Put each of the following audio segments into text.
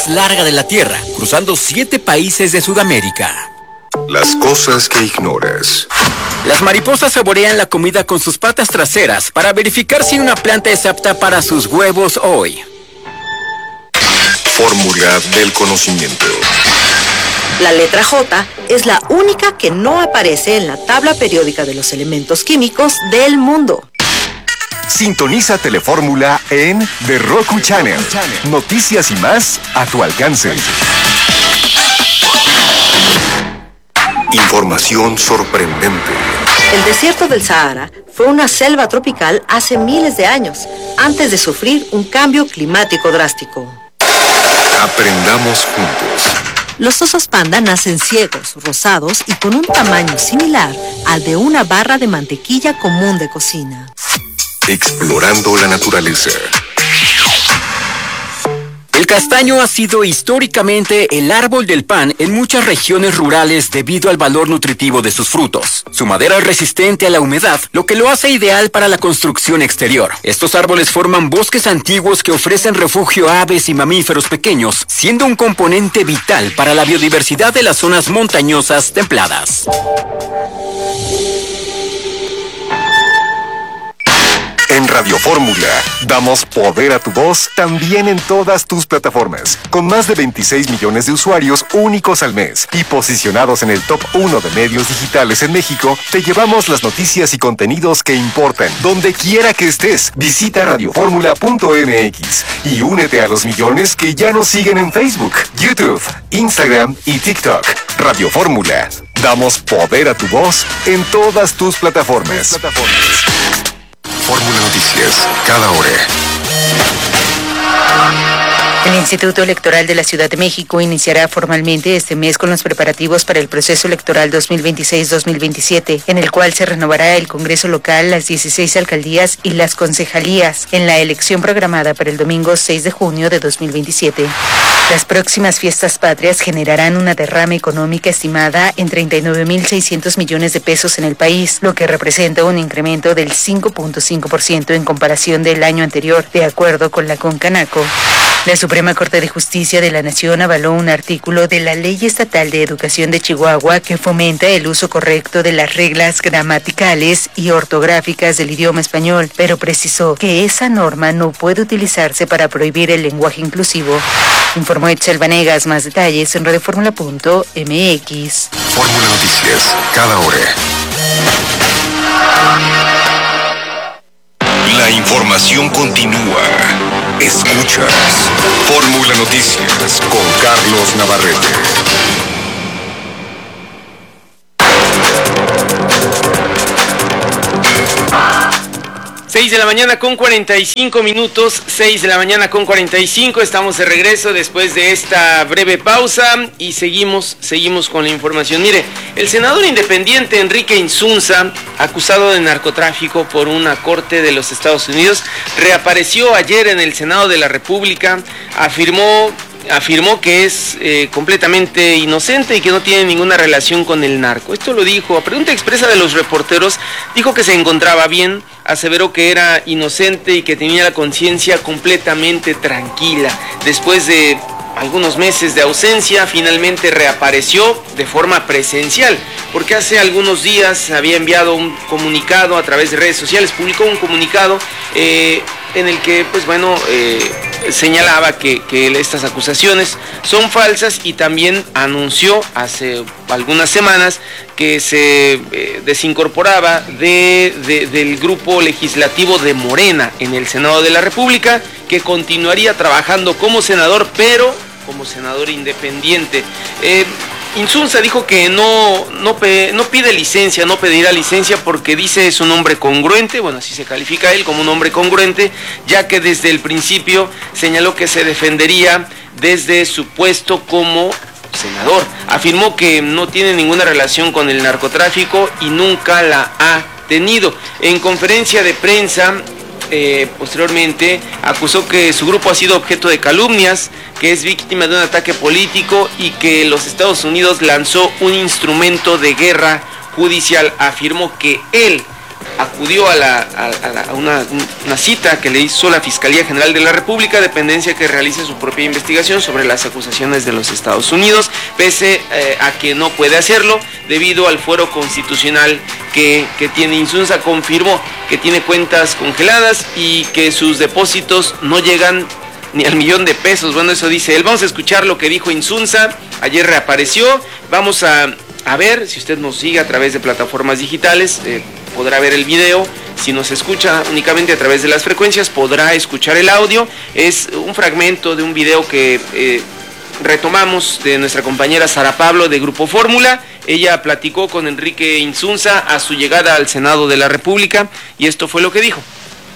más larga de la Tierra, cruzando 7 países de Sudamérica. Las cosas que ignoras. Las mariposas saborean la comida con sus patas traseras para verificar si una planta es apta para sus huevos hoy. Fórmula del conocimiento. La letra J es la única que no aparece en la tabla periódica de los elementos químicos del mundo. Sintoniza Telefórmula en The Roku Channel. Noticias y más a tu alcance. Información sorprendente. El desierto del Sahara fue una selva tropical hace miles de años, antes de sufrir un cambio climático drástico. Aprendamos juntos. Los osos panda nacen ciegos, rosados y con un tamaño similar al de una barra de mantequilla común de cocina. Explorando la naturaleza. El castaño ha sido históricamente el árbol del pan en muchas regiones rurales debido al valor nutritivo de sus frutos. Su madera es resistente a la humedad, lo que lo hace ideal para la construcción exterior. Estos árboles forman bosques antiguos que ofrecen refugio a aves y mamíferos pequeños, siendo un componente vital para la biodiversidad de las zonas montañosas templadas. En Radio Fórmula, damos poder a tu voz también en todas tus plataformas. Con más de 26 millones de usuarios únicos al mes y posicionados en el top 1 de medios digitales en México, te llevamos las noticias y contenidos que importan. Donde quiera que estés, visita radioformula.mx y únete a los millones que ya nos siguen en Facebook, YouTube, Instagram y TikTok. Radio Fórmula, damos poder a tu voz en todas tus plataformas. Fórmula Noticias, cada hora. El Instituto Electoral de la Ciudad de México iniciará formalmente este mes con los preparativos para el proceso electoral 2026-2027, en el cual se renovará el Congreso local, las 16 alcaldías y las concejalías, en la elección programada para el domingo 6 de junio de 2027. Las próximas fiestas patrias generarán una derrama económica estimada en 39.600 millones de pesos en el país, lo que representa un incremento del 5.5% en comparación del año anterior, de acuerdo con la Concanaco. La Suprema Corte de Justicia de la Nación avaló un artículo de la Ley Estatal de Educación de Chihuahua que fomenta el uso correcto de las reglas gramaticales y ortográficas del idioma español, pero precisó que esa norma no puede utilizarse para prohibir el lenguaje inclusivo. Informó Etzel Vanegas. Más detalles en radioformula.mx. Fórmula Noticias, cada hora. La información continúa. Escuchas Fórmula Noticias con Carlos Navarrete. 6 de la mañana con 45 minutos, 6 de la mañana con 45, estamos de regreso después de esta breve pausa y seguimos con la información. Mire, el senador independiente Enrique Insunza, acusado de narcotráfico por una corte de los Estados Unidos, reapareció ayer en el Senado de la República, afirmó que es completamente inocente y que no tiene ninguna relación con el narco. Esto lo dijo a pregunta expresa de los reporteros, dijo que se encontraba bien, aseveró que era inocente y que tenía la conciencia completamente tranquila. Después de algunos meses de ausencia, finalmente reapareció de forma presencial, porque hace algunos días había enviado un comunicado a través de redes sociales, publicó un comunicado en el que, señalaba que estas acusaciones son falsas y también anunció hace algunas semanas que se desincorporaba del grupo legislativo de Morena en el Senado de la República, que continuaría trabajando como senador, pero como senador independiente. Insunza dijo que no pide licencia, no pedirá licencia porque dice es un hombre congruente, bueno, así se califica él como un hombre congruente, ya que desde el principio señaló que se defendería desde su puesto como senador. Afirmó que no tiene ninguna relación con el narcotráfico y nunca la ha tenido. En conferencia de prensa, posteriormente acusó que su grupo ha sido objeto de calumnias, que es víctima de un ataque político y que los Estados Unidos lanzó un instrumento de guerra judicial. Afirmó que él acudió a una cita que le hizo la Fiscalía General de la República, dependencia que realice su propia investigación sobre las acusaciones de los Estados Unidos, pese a que no puede hacerlo debido al fuero constitucional que tiene. Insunza confirmó que tiene cuentas congeladas y que sus depósitos no llegan ni al $1,000,000. Bueno, eso dice él. Vamos a escuchar lo que dijo Insunza. Ayer reapareció. Vamos a ver, si usted nos sigue a través de plataformas digitales, podrá ver el video. Si nos escucha únicamente a través de las frecuencias, podrá escuchar el audio. Es un fragmento de un video que retomamos de nuestra compañera Sara Pablo de Grupo Fórmula. Ella platicó con Enrique Insunza a su llegada al Senado de la República y esto fue lo que dijo.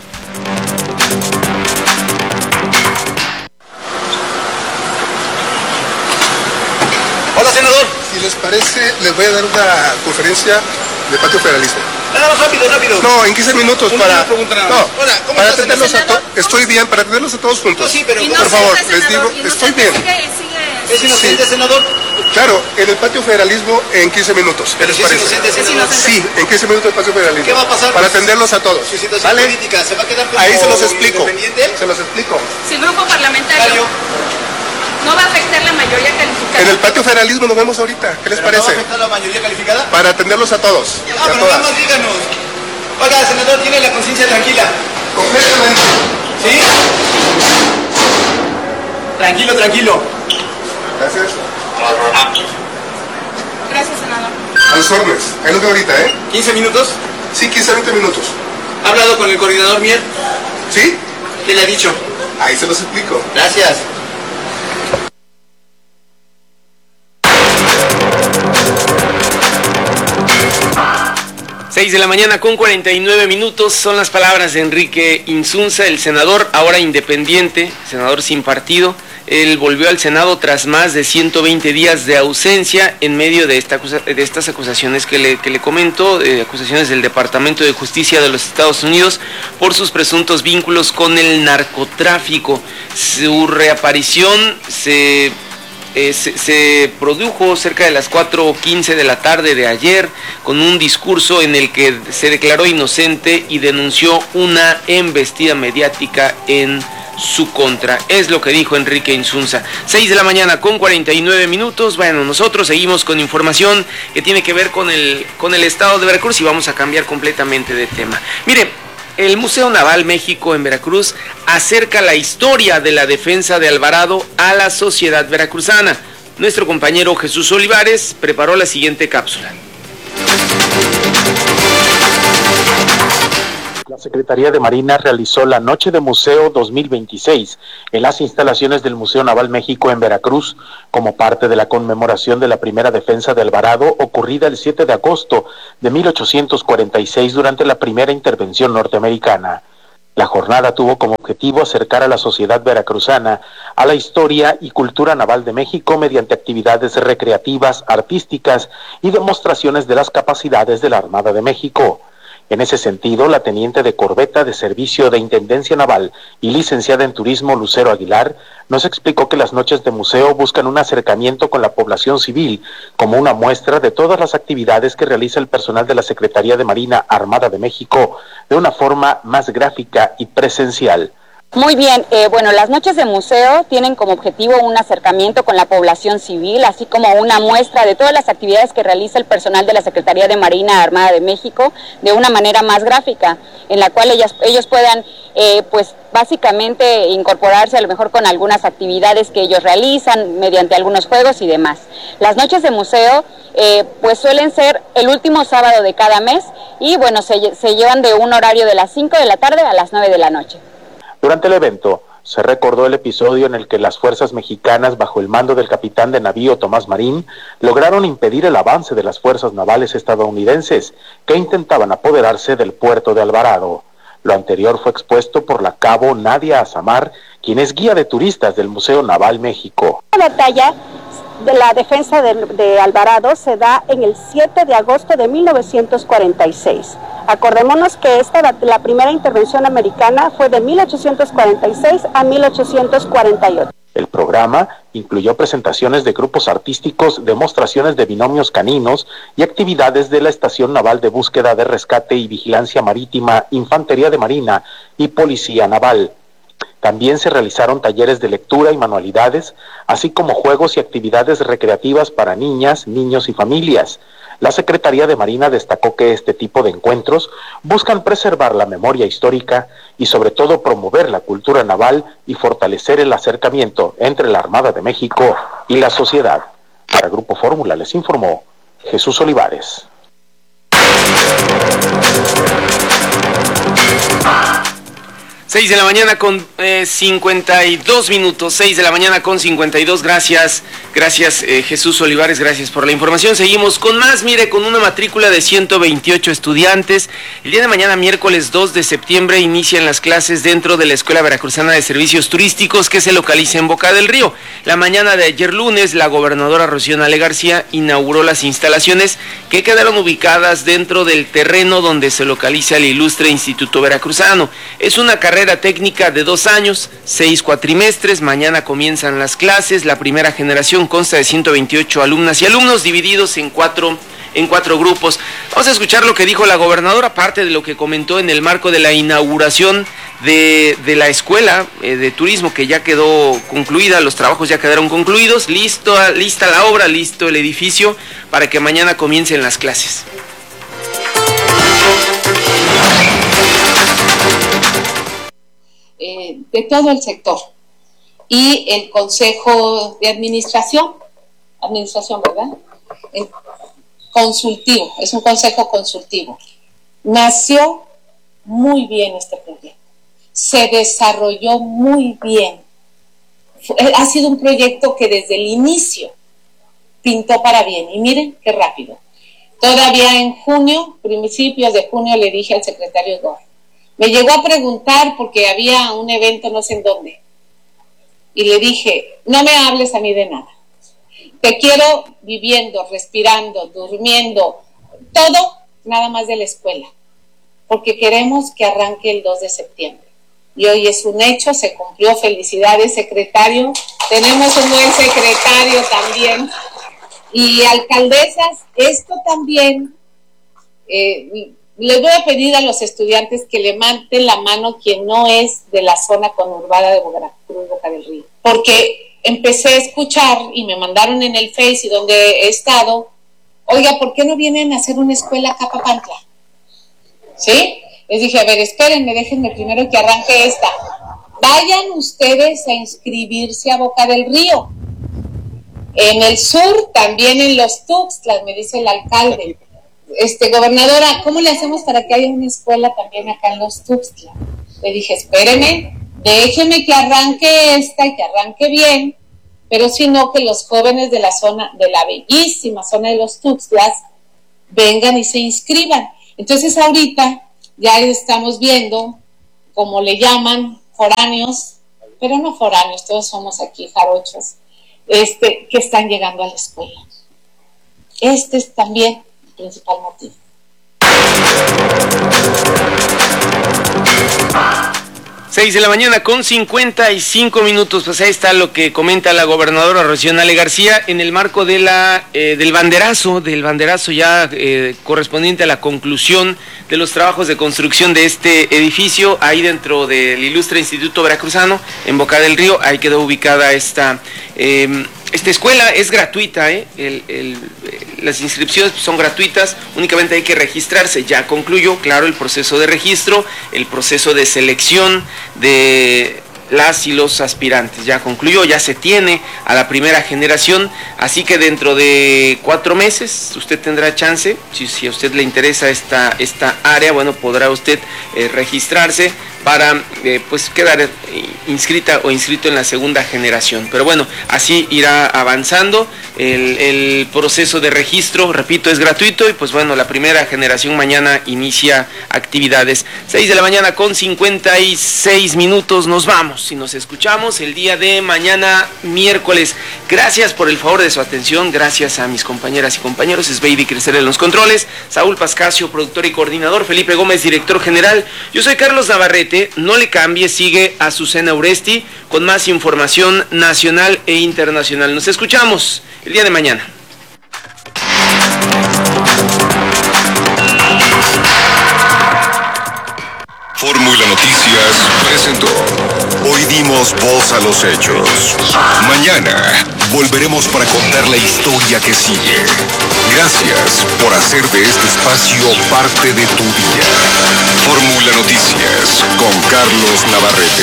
Hola, senador. Si les parece, les voy a dar una conferencia de patio federalismo. Rápido. No, en 15 minutos para... No, hola, ¿cómo para estás, atenderlos a todos. senador? Estoy bien, para atenderlos a todos juntos. No, sí, pero por favor, les digo, estoy bien. ¿Es inocente, senador? Claro, en el patio federalismo en 15 minutos. Pero si es inocente, senador. Sí, en 15 minutos el patio federalismo. ¿Qué va a pasar? Para atenderlos a todos. Su situación ¿Vale? política, ¿se va a quedar como Ahí se los explico. independiente? Se los explico. Si el grupo parlamentario no va a afectar la mayoría calificada. En el patio federalismo nos vemos ahorita. ¿Qué les ¿Pero parece? no va a afectar la mayoría calificada? Para atenderlos a todos. y a Pero todas. nada más díganos. Oiga, senador, tiene la conciencia tranquila. Completamente. ¿Sí? Tranquilo. Gracias. Gracias, senador. A los órdenes. Ahí los veo ahorita, ¿eh? ¿15 minutos? Sí, 15, 20 minutos. ¿Ha hablado con el coordinador Mier? ¿Sí? ¿Qué le ha dicho? Ahí se los explico. Gracias. Seis de la mañana con 49 minutos, son las palabras de Enrique Insunza, el senador ahora independiente, senador sin partido. Él volvió al Senado tras más de 120 días de ausencia en medio de estas acusaciones que le comento, acusaciones del Departamento de Justicia de los Estados Unidos por sus presuntos vínculos con el narcotráfico. Su reaparición se produjo cerca de las 4:15 de la tarde de ayer con un discurso en el que se declaró inocente y denunció una embestida mediática en su contra. Es lo que dijo Enrique Insunza. 6 de la mañana con 49 minutos. Bueno, nosotros seguimos con información que tiene que ver con el estado de Veracruz y vamos a cambiar completamente de tema. Mire, el Museo Naval México en Veracruz acerca la historia de la defensa de Alvarado a la sociedad veracruzana. Nuestro compañero Jesús Olivares preparó la siguiente cápsula. La Secretaría de Marina realizó la Noche de Museo 2026 en las instalaciones del Museo Naval México en Veracruz como parte de la conmemoración de la primera defensa de Alvarado ocurrida el 7 de agosto de 1846 durante la primera intervención norteamericana. La jornada tuvo como objetivo acercar a la sociedad veracruzana a la historia y cultura naval de México mediante actividades recreativas, artísticas y demostraciones de las capacidades de la Armada de México. En ese sentido, la teniente de corbeta de servicio de Intendencia Naval y licenciada en Turismo Lucero Aguilar nos explicó que las noches de museo buscan un acercamiento con la población civil como una muestra de todas las actividades que realiza el personal de la Secretaría de Marina Armada de México de una forma más gráfica y presencial. Muy bien, bueno, las noches de museo tienen como objetivo un acercamiento con la población civil, así como una muestra de todas las actividades que realiza el personal de la Secretaría de Marina Armada de México de una manera más gráfica, en la cual ellos puedan, pues básicamente incorporarse a lo mejor con algunas actividades que ellos realizan mediante algunos juegos y demás. Las noches de museo pues suelen ser el último sábado de cada mes y bueno, se llevan de un horario de las 5 de la tarde a las 9 de la noche. Durante el evento, se recordó el episodio en el que las fuerzas mexicanas, bajo el mando del capitán de navío Tomás Marín, lograron impedir el avance de las fuerzas navales estadounidenses que intentaban apoderarse del puerto de Alvarado. Lo anterior fue expuesto por la cabo Nadia Azamar, quien es guía de turistas del Museo Naval México. La batalla de la defensa de Alvarado se da en el 7 de agosto de 1946. Acordémonos que la primera intervención americana fue de 1846 a 1848. El programa incluyó presentaciones de grupos artísticos, demostraciones de binomios caninos y actividades de la Estación Naval de Búsqueda de Rescate y Vigilancia Marítima, Infantería de Marina y Policía Naval. También se realizaron talleres de lectura y manualidades, así como juegos y actividades recreativas para niñas, niños y familias. La Secretaría de Marina destacó que este tipo de encuentros buscan preservar la memoria histórica y sobre todo promover la cultura naval y fortalecer el acercamiento entre la Armada de México y la sociedad. Para Grupo Fórmula les informó Jesús Olivares. 6 de la mañana con 52 minutos, 6 de la mañana con 52, gracias Jesús Olivares, gracias por la información. Seguimos con más, mire, con una matrícula de 128 estudiantes. El día de mañana, miércoles 2 de septiembre, inician las clases dentro de la Escuela Veracruzana de Servicios Turísticos que se localiza en Boca del Río. La mañana de ayer lunes, la gobernadora Rocío Nale García inauguró las instalaciones que quedaron ubicadas dentro del terreno donde se localiza el ilustre Instituto Veracruzano. Es una carrera técnica de 2 años, 6 cuatrimestres. Mañana comienzan las clases. La primera generación consta de 128 alumnas y alumnos divididos en cuatro grupos. Vamos a escuchar lo que dijo la gobernadora, parte de lo que comentó en el marco de la inauguración de la escuela de turismo, que ya quedó concluida, los trabajos ya quedaron concluidos, lista la obra, listo el edificio para que mañana comiencen las clases. De todo el sector y el Consejo de Administración, ¿verdad? Consultivo, es un consejo consultivo. Nació muy bien este proyecto, se desarrolló muy bien, ha sido un proyecto que desde el inicio pintó para bien, y miren qué rápido. Todavía en junio, principios de junio, le dije al secretario Gómez, me llegó a preguntar porque había un evento no sé en dónde. Y le dije, no me hables a mí de nada. Te quiero viviendo, respirando, durmiendo, todo nada más de la escuela. Porque queremos que arranque el 2 de septiembre. Y hoy es un hecho, se cumplió. Felicidades, secretario. Tenemos un buen secretario también. Y alcaldesas, esto también... les voy a pedir a los estudiantes que levanten la mano quien no es de la zona conurbada de Veracruz, Boca del Río. Porque empecé a escuchar y me mandaron en el Face y donde he estado, oiga, ¿por qué no vienen a hacer una escuela acá a Papantla? ¿Sí? Les dije, a ver, espérenme, déjenme primero que arranque esta. Vayan ustedes a inscribirse a Boca del Río. En el sur, también en los Tuxtlas, me dice el alcalde. Gobernadora, ¿cómo le hacemos para que haya una escuela también acá en los Tuxtlas? Le dije, espéreme, déjeme que arranque esta y que arranque bien, pero si no, que los jóvenes de la zona, de la bellísima zona de los Tuxtlas, vengan y se inscriban. Entonces ahorita ya estamos viendo, como le llaman, foráneos, pero no foráneos, todos somos aquí jarochos, que están llegando a la escuela. Este es también principal motivo. 6 de la mañana con 55 minutos, pues ahí está lo que comenta la gobernadora Rocío Nale García en el marco de del banderazo ya correspondiente a la conclusión de los trabajos de construcción de este edificio, ahí dentro del ilustre Instituto Veracruzano, en Boca del Río. Ahí quedó ubicada esta escuela. Es gratuita, las inscripciones son gratuitas, únicamente hay que registrarse. Ya concluyó, claro, el proceso de registro, el proceso de selección de las y los aspirantes. Ya concluyó, ya se tiene a la primera generación, así que dentro de 4 meses usted tendrá chance, si a usted le interesa esta área, bueno, podrá usted registrarse para pues quedar inscrita o inscrito en la segunda generación. Pero bueno, así irá avanzando el proceso de registro, repito, es gratuito y pues bueno, la primera generación mañana inicia actividades. 6 de la mañana con 56 minutos, nos vamos y nos escuchamos el día de mañana, miércoles. Gracias por el favor de su atención, gracias a mis compañeras y compañeros, es Baby Crecer en los controles, Saúl Pascasio, productor y coordinador, Felipe Gómez, director general. Yo soy Carlos Navarrete. Navarrete. No le cambie, sigue Azucena Uresti con más información nacional e internacional. Nos escuchamos el día de mañana. Fórmula Noticias presentó. Hoy dimos voz a los hechos. Mañana volveremos para contar la historia que sigue. Gracias por hacer de este espacio parte de tu día. Fórmula Noticias con Carlos Navarrete.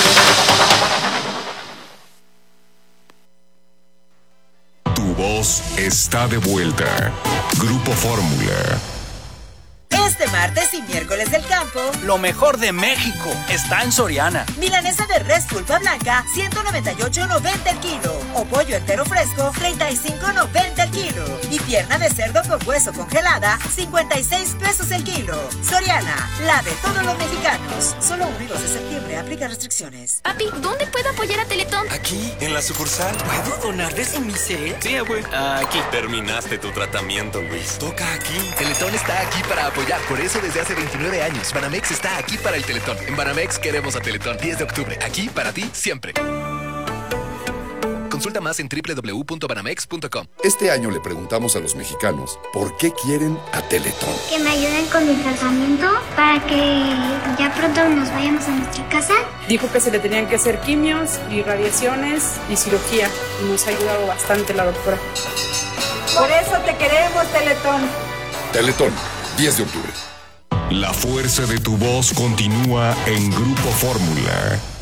Tu voz está de vuelta. Grupo Fórmula. Este martes y miércoles del campo, lo mejor de México está en Soriana. Milanesa de res pulpa blanca, 198.90 el kilo. O pollo entero fresco, 35.90 el kilo. Y pierna de cerdo con hueso congelada, 56 pesos el kilo. Soriana, la de todos los mexicanos. Solo 1 y 2 de septiembre, aplica restricciones. Papi, ¿dónde puedo apoyar a Teletón? Aquí, en la sucursal. ¿Puedo donar de Semicel? Sí, güey. Aquí. Terminaste tu tratamiento, Luis. Toca aquí. Teletón está aquí para apoyar. Por eso desde hace 29 años, Banamex está aquí para el Teletón. En Banamex queremos a Teletón. 10 de octubre. Aquí para ti, siempre. Consulta más en www.banamex.com. Este año le preguntamos a los mexicanos por qué quieren a Teletón. Que me ayuden con mi tratamiento para que ya pronto nos vayamos a nuestra casa. Dijo que se le tenían que hacer quimios y radiaciones y cirugía. Y nos ha ayudado bastante la doctora. Por eso te queremos, Teletón. Teletón, 10 de octubre. La fuerza de tu voz continúa en Grupo Fórmula.